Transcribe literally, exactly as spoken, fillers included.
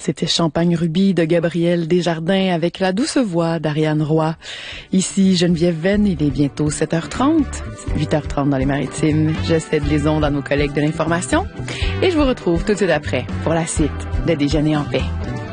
C'était Champagne Rubis de Gabriel Desjardins avec la douce voix d'Ariane Roy. Ici Geneviève Venn, il est bientôt sept heures trente, huit heures trente dans les Maritimes. Je cède les ondes à nos collègues de l'information et je vous retrouve tout de suite après pour la suite de Déjeuner en paix.